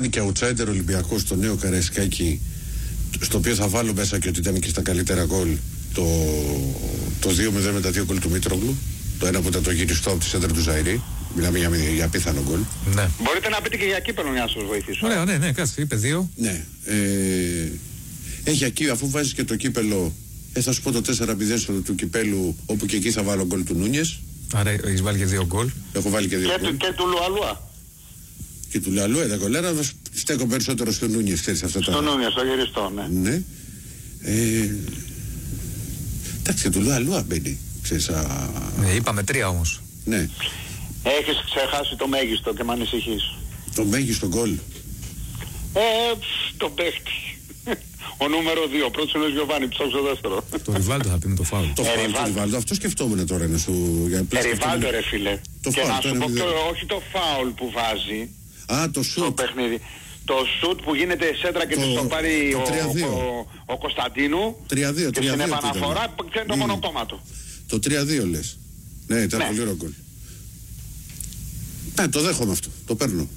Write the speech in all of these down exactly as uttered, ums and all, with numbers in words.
είναι και outsider Ολυμπιακός στο νέο Καραϊσκάκι, στο οποίο θα βάλω μέσα και ότι ήταν και στα καλύτερα γκολ το, το δύο μηδέν με τα δύο γκολ του Μήτρογλου. Το ένα που ήταν το γυριστό από τη σέντρα του Ζαϊρή. Μιλάμε για, για απίθανο γκολ. Ναι. Μπορείτε να πείτε και για κύπελλο να σας βοηθήσω. Ωραία, ναι, ναι, κάτσε, είπε δύο. Ναι. Ε, έχει εκεί, αφού βάζεις και το κύπελλο, ε, θα σου πω το τέσσερα μηδέν του κυπέλου, όπου και εκεί θα βάλω γκολ του Νούνιες. Άρα έχεις βάλει και δύο γκολ. Έχω βάλει και δύο και, γκολ. του, και του Λουαλούα. Και του Λουαλούα, τα γκολέρα, στέκω περισσότερο στο Νούνιες, ξέρεις αυτά τα. Στο Νούνιες, στο γυριστό, ναι. Ναι. Ε, εντάξει, του Λουαλούα μπαίνει. Ξέρεις, α... Ναι, είπαμε τρία όμως. Ναι. Έχεις ξεχάσει το μέγιστο και μ' ανησυχείς. Το μέγιστο γκολ. Ε, το παίχτη. Ο νούμερο δύο, πρώτος είναι ο Γιωβάνι, ψάχνω το δεύτερο. Το Ριβάλτο θα πει με το φάουλ. Το φάουλ του Ριβάλτο, αυτό σκεφτόμουν τώρα να σου... Ε, Ριβάλτο ρε φίλε. Το και φάουλ, να το σου πω ένα και μηδέν. όχι το φάουλ που βάζει. Α, το Στο σουτ. παιχνίδι. Το σουτ που γίνεται σέντρα και Το- της το πάρει το ο, τρία δύο. ο, ο Κωνσταντίνου. τρία δύο, Και τρία στην δύο επαναφορά ξέρει το Mm. μονοπόμα του. Το τρία δύο λες. Ναι, ήταν Ναι. πολύ ωραίο γκολ. Ναι, το δέχομαι αυτό. Το παίρνω.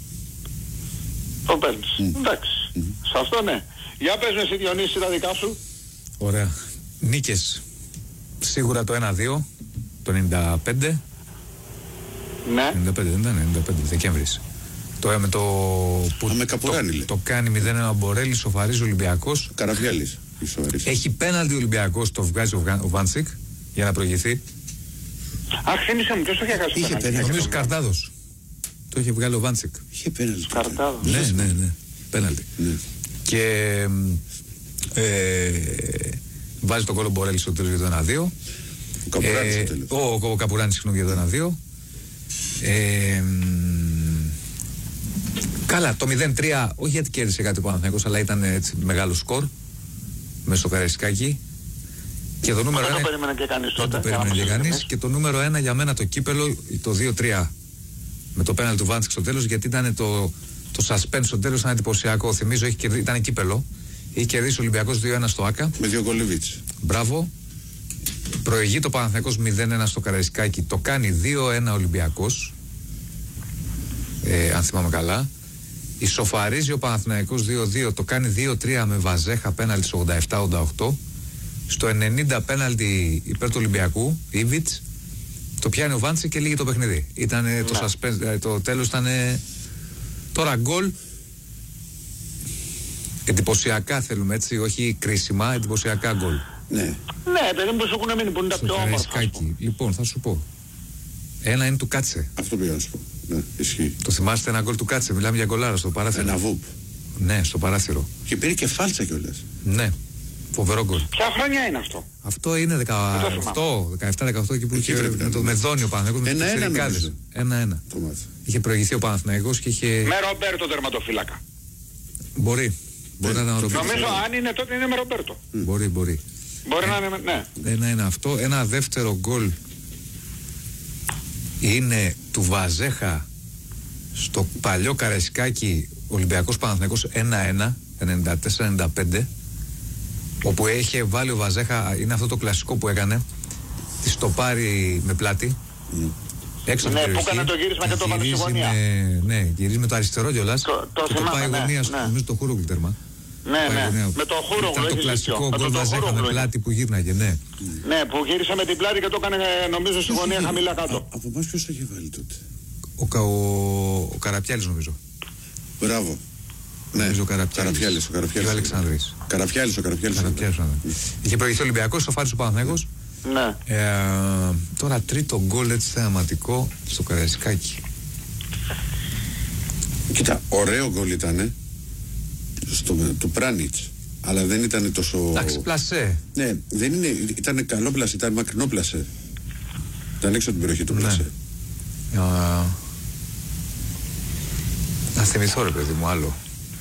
Το παίρνεις. Mm. Εντάξει. Mm. Σε αυτό ναι. Για πες με εσύ Διονύση τα δικά σου. Ωραία. Νίκες. Σίγουρα το ένα δύο, το ενενήντα πέντε. Ναι. ενενήντα πέντε δεν ήταν, ενενήντα πέντε Δεκέμβρης. Το με το που Α, με Καπουράνη, το, λέει. το κάνει μηδέν ένα Μπορέλη, σοφαρίζει ο Ολυμπιακός. Καραβιάλης. Ισοαρίς. Έχει πέναλτι ο Ολυμπιακός, το βγάζει ο, Βγα- ο Βάντσικ για να προηγηθεί. Αχ, θύμισε μου, ποιος το είχε χάσει. Είχε πέναλτι? πέναλτι. Νομίζω Καρτάδος. Το είχε βγάλει ο Βάντσικ. Είχε πέναλτι. Καρτάδο. Ναι, ναι, ναι. Πέναλτι. Ναι. Και ε, βάζει τον κόλλο Μπορέλη στο τέλος για το ένα δύο. Ο Καπουράνης στο τέλος. ο, ο Καπουράνης συγγνώμη για το ένα δύο. Ε, μ, καλά, το μηδέν τρία όχι γιατί κέρδισε κάτι ο Παναθηναϊκός, αλλά ήταν έτσι μεγάλο σκορ μέσα στο Καραϊσκάκι. Και το νούμερο Δεν το ένα. περίμενε και κανείς Δεν τότε. το για να περίμενε μας και κανείς. ειλικρινείς. Και το νούμερο ένα για μένα το κύπελο, το δύο τρία. Με το πέναλ του Βάντσικ στο τέλος, γιατί ήταν το, το suspense στο τέλος, ήταν εντυπωσιακό. Θυμίζω, είχε κερδί, ήταν κύπελο. Είχε κερδίσει ο Ολυμπιακός δύο ένα στο Άκα. Με δύο Γκολεβίτς. Μπράβο. Προηγεί το Παναθηναϊκός μηδέν ένα στο Καραϊσκάκι. Το κάνει δύο ένα Ολυμπιακός. Ε, αν θυμάμαι καλά. Ισοφαρίζει ο Παναθηναϊκός δύο δύο. Το κάνει δύο τρία με Βαζέχα πέναλτι στο ογδόντα επτά ογδόντα οκτώ. Στο ενενήντα πέναλτι υπέρ του Ολυμπιακού, Ήβιτς. Το πιάνει ο Βάντσι και λύγει το παιχνίδι. Ήτανε το suspense, το τέλος ήταν. Τώρα γκολ. Εντυπωσιακά θέλουμε έτσι, όχι κρίσιμα, εντυπωσιακά γκολ. Ναι. Ναι, παιδί μου που σου έχουν μείνει που είναι τα Στο πιο όμορφα. ας πούμε. Καραϊσκάκι. Λοιπόν, θα σου πω. Ένα είναι του Κάτσε. Αυτό πήγα να σου πω. Ναι, ισχύει. Το θυμάστε ένα γκολ του Κάτσε, μιλάμε για γκολάρα στο παράθυρο. Ένα βουπ. Ναι, στο παράθυρο. Και πήρε και φάλτσα κιόλας. Ναι, φοβερό γκολ. Ποια χρονιά είναι αυτό? Αυτό είναι δεκαοκτώ, δεκαεπτά δεκαοκτώ εκεί που Εκεί είχε πρέπει να με, το, είναι. με δόνιο ο Παναθηναϊκός. Ένα, ένα νομίζω. Ένα ένα. Το μάθα. Είχε προηγηθεί ο Παναθηναϊκός και είχε. Με Ρομπέρτο τερματοφύλακα. Μπορεί. Μπορεί Ναι. να ήταν ο Ρομπέρτο. Νομίζω αν είναι τότε είναι με Ρομπέρτο. Μπορεί, μπορεί. Μπορεί να είναι με... Ναι. Ένα είναι αυτό. Ένα δεύτερο γκολ είναι του Βαζέχα στο παλιό Καραϊσκάκι Ολυμπιακός Παναθηναϊκός ένα ένα ενενήντα τέσσερα ενενήντα πέντε, όπου είχε βάλει ο Βαζέχα, είναι αυτό το κλασικό που έκανε, τη το πάρει με πλάτη Mm. έξω από Ναι, την που περιοχή. έκανε το γύρισμα και το βάλε στη Γυρίζει γωνία. με- ναι, γυρίζει με το αριστερό κιόλας Το- το και το θυμάμαι, πάει ναι, γωνία στο, ναι. νομίζω το Χούρογλου τέρμα. Ναι, Πάει ναι. γωνία. Με το Χούρογλου, Ήταν το έχεις κλασικό δίκιο. Με γκολ το Βαζέχα με Χούρογλου είναι. πλάτη που γύρναγε, ναι. Ναι, που γύρισε με την πλάτη και το έκανε νομίζω στη γωνία χαμηλά Α, κάτω. από εμάς ποιος το είχε βάλει τότε. Ο, Κα- ο, ο Καραπιάλης νομίζω. Μπράβο. Ναι, Νομίζω ο Καραπιάλης. Καραπιάλης, ο Καραπιάλης. Και ο Αλεξανδρής. Καραπιάλης, ο Καραπιάλης. Καραπιάλης, ναι. Είχε προηγηθεί ο Ολυμπιακός, το φάρισε ο Παναθηναϊκός. Ναι. Ε, τώρα τρίτο γκολ έτσι θεαματικό στο Καραϊσκάκι. Κοίτα, ωραίο γκολ ήταν στο, του Πράνιτς. Αλλά δεν ήταν τόσο. Εντάξει, πλασέ. Ναι, δεν είναι. Ήταν καλό πλασέ, ήταν μακρινό πλασέ. Ήταν έξω από την περιοχή του Ναι. πλασέ. Α, να θυμηθώ ρε παιδί μου άλλο.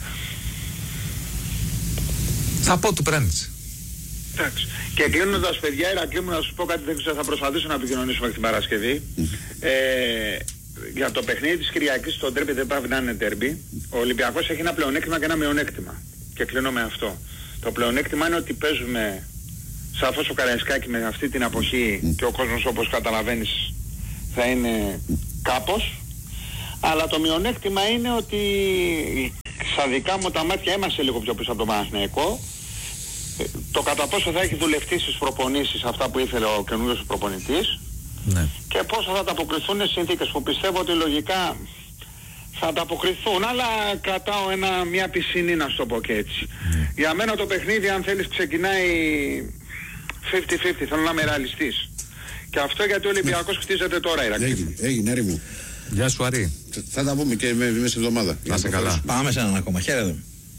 Θα πω του Πράνιτς. Εντάξει. Και κλείνοντας παιδιά, Ηρακλή μου, να σου πω κάτι, δεν ξέρω, θα προσπαθήσω να επικοινωνήσουμε την Παρασκευή. Ε, για το παιχνίδι της Κυριακής στο ντέρμπι δεν πάει να είναι ντέρμπι. Ο Ολυμπιακός έχει ένα πλεονέκτημα και ένα μειονέκτημα. Και κλείνω με αυτό. Το πλεονέκτημα είναι ότι παίζουμε σαφώς ο Καραϊσκάκι με αυτή την αποχή και ο κόσμος όπως καταλαβαίνεις θα είναι κάπως. Αλλά το μειονέκτημα είναι ότι στα δικά μου τα μάτια είμαστε λίγο πιο πίσω από τον Παναθηναϊκό. Το κατά πόσο θα έχει δουλευτεί στις προπονήσεις αυτά που ήθελε ο καινούργιος προπονητής, ναι, και πόσο θα ανταποκριθούν οι συνθήκες που πιστεύω ότι λογικά θα ανταποκριθούν, αλλά κρατάω ένα, μια πισινή, να σου το πω και έτσι. Mm. Για μένα το παιχνίδι, αν θέλεις, ξεκινάει πενήντα πενήντα, θέλω να είμαι ρεαλιστής. Και αυτό γιατί ο Ολυμπιακός χτίζεται τώρα, Ηρακλή. Έγινε, έγινε, Άρη μου. Γεια σου, Άρη. Θα τα πούμε και μέσα στην εβδομάδα. Να είσαι καλά. Πάμε σε έναν ακόμα. Χαίρετε.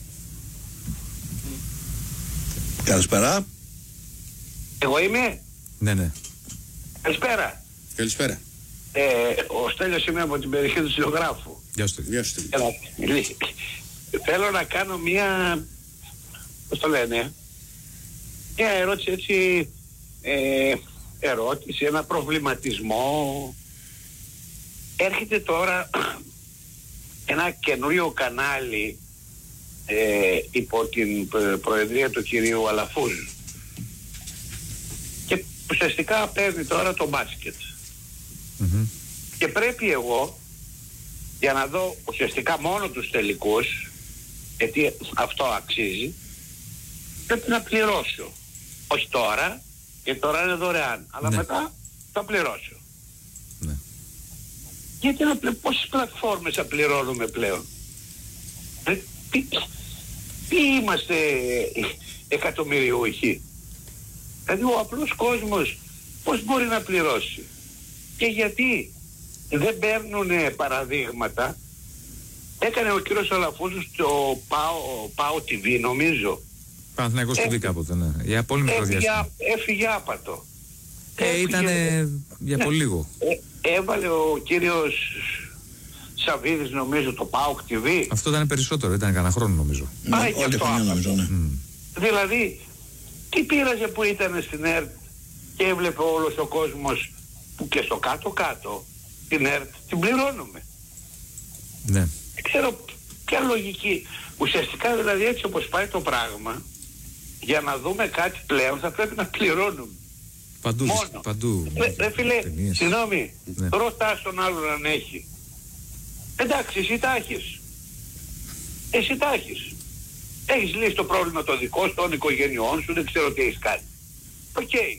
Καλησπέρα. Εγώ είμαι. Ναι, ναι. Καλησπέρα. Καλησπέρα. Ε, ο Στέλιος είμαι από την περιοχή του Συλλογράφου. Γεια σου. Γεια σου. Θέλω να κάνω μία, πώς το λένε, μία ερώτηση έτσι, ε, ερώτηση, ένα προβληματισμό. Έρχεται τώρα ένα καινούριο κανάλι ε, υπό την προεδρία του κυρίου Αλαφούζ και ουσιαστικά παίρνει τώρα το μπάσκετ. Mm-hmm. Και πρέπει εγώ, για να δω ουσιαστικά μόνο τους τελικούς, γιατί αυτό αξίζει, πρέπει να πληρώσω. Όχι τώρα, γιατί τώρα είναι δωρεάν, αλλά ναι, μετά θα πληρώσω. Ναι. Γιατί να πληρώσω, πόσες πλατφόρμες θα πληρώνουμε πλέον? Ε, τι, τι είμαστε εκατομμυριούχοι? Δηλαδή ο απλός κόσμος πώς μπορεί να πληρώσει? Και γιατί δεν παίρνουν παραδείγματα? Έκανε ο κύριος Αλαφούζος το ΠΑΟ τι βι, νομίζω. Παναθηναϊκός τι βι κάποτε, ναι. Για πολύ μικρό διάστημα. Έφυγε άπατο. Ε, ήταν για πολύ λίγο. Ε, έβαλε ο κύριος Σαββίδης, νομίζω, το ΠΑΟ τι βι. Αυτό ήταν περισσότερο, ήταν κανένα χρόνο, νομίζω. Πάει και αυτό άπατο. Δηλαδή, τι πείραζε που ήταν στην ΕΡΤ και έβλεπε όλος ο κόσμος που και στο κάτω-κάτω την ΕΡΤ την πληρώνουμε. Ναι. Δεν ξέρω ποια λογική. Ουσιαστικά δηλαδή έτσι όπως πάει το πράγμα, για να δούμε κάτι πλέον θα πρέπει να πληρώνουμε. Παντού. Μόνο. Παντού. Ρε, ρε φίλε, συγγνώμη, ναι, ρωτάς τον άλλον αν έχει. Εντάξει, εσύ τα έχεις. Εσύ τα έχεις. Έχεις λύσει το πρόβλημα το δικό σου, των οικογενειών σου, δεν ξέρω τι έχεις κάνει. Οκ. Okay.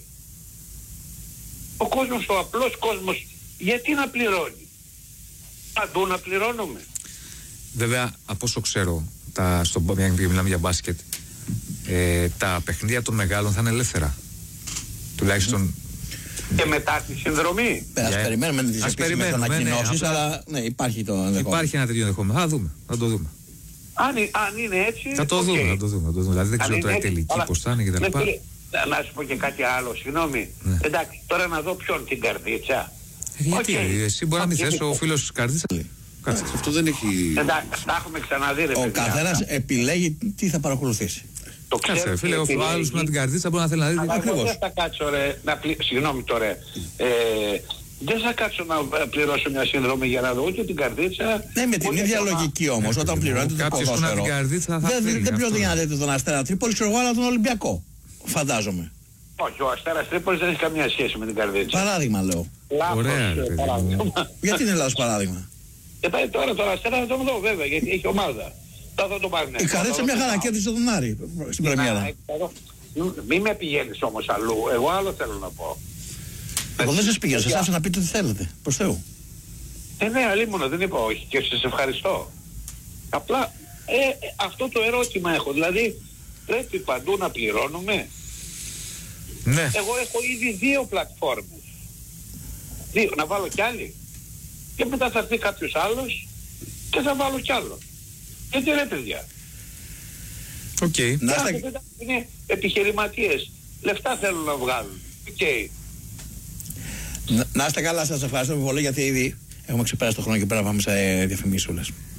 Ο κόσμος, ο απλός κόσμος, γιατί να πληρώνει? Παντού να πληρώνουμε. Βέβαια, από όσο ξέρω, τα, στο, μιλάμε για μπάσκετ, ε, τα παιχνίδια των μεγάλων θα είναι ελεύθερα. Τουλάχιστον. Και μετά τη συνδρομή. Ας yeah. περιμένουμε να τις επίσημες ανακοινώσεις, ναι, αλλά ναι, υπάρχει το ενδεχόμενο. Υπάρχει ένα τέτοιο ενδεχόμενο. Θα δούμε, θα το δούμε. Αν, αν είναι έτσι. Θα το okay. δούμε, θα το δούμε. Θα το δούμε. Δηλαδή δεν ξέρω τώρα η τελική πώς θα είναι κτλ. Να σου πω και κάτι άλλο, συγγνώμη. Ναι. Εντάξει, τώρα να δω ποιον, την Καρδίτσα. Ε, γιατί, okay. εσύ μπορεί να μην θες ο φίλος της Καρδίτσα. Κάτσε, αυτό δεν έχει. Εντάξει, τα έχουμε ξαναδεί, ρε Ο καθένας επιλέγει τι θα παρακολουθήσει. Το Κάτσε, φίλε, ο άλλος με την Καρδίτσα μπορεί να θέλει να δει. Ακριβώς. Δεν θα κάτσω, ρε, να πλη... συγγνώμη τώρα. Ε, δεν θα κάτσω να πληρώσω μια συνδρομή για να δω ούτε την Καρδίτσα. Ναι, με την ίδια λογική όμως, όταν πληρώνετε το ποδόσφαιρο. Δεν πληρώνετε για να δείτε τον Αστέρα Τρίπολη, ξέρω εγώ, αλλά τον Ολυμπιακό. Φαντάζομαι. Όχι, ο Αστέρας Τρίπολης δεν έχει καμία σχέση με την Καρδίτσα. Παράδειγμα λέω. Ωραία. Γιατί είναι λάθος παράδειγμα? Και πάει τώρα τον Αστέρα θα τον δω βέβαια, γιατί έχει ομάδα. Θα δω τον Μαγνέ. Η Καρδίτσα μια χαρά κέρδισε τον Άρη στην πρεμιέρα. Μην με πηγαίνεις όμως αλλού. Εγώ άλλο θέλω να πω. Εγώ δεν σας πηγαίνω, σας άφησα να πείτε τι θέλετε. Προς Θεού. Ε, ναι, αλίμονο, δεν είπα όχι και σας ευχαριστώ. Απλά ε, αυτό το ερώτημα έχω. Δηλαδή πρέπει παντού να πληρώνουμε. Ναι. Εγώ έχω ήδη δύο πλατφόρμες. Δύο, να βάλω κι άλλη. Και μετά θα έρθει κάποιος άλλος και θα βάλω κι άλλο. Γιατί ρε παιδιά. Οκ. Okay. Να είστε... είναι επιχειρηματίες. Λεφτά θέλουν να βγάλουν. Οκ. Okay. Να, να είστε καλά, σας ευχαριστώ πολύ γιατί ήδη έχουμε ξεπεράσει το χρόνο και πρέπει να πάμε σε διαφημίσεις όλες.